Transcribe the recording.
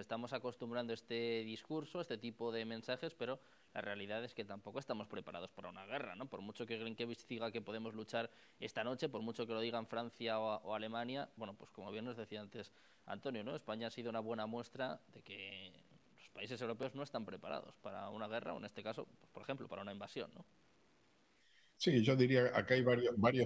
estamos acostumbrando a este discurso, a este tipo de mensajes, pero la realidad es que tampoco estamos preparados para una guerra, ¿no? Por mucho que Grinkevic diga que podemos luchar esta noche, por mucho que lo digan Francia o Alemania, bueno, pues como bien nos decía antes Antonio, ¿no? España ha sido una buena muestra de que los países europeos no están preparados para una guerra, o en este caso, pues, por ejemplo, para una invasión, ¿no? Sí, yo diría acá hay varios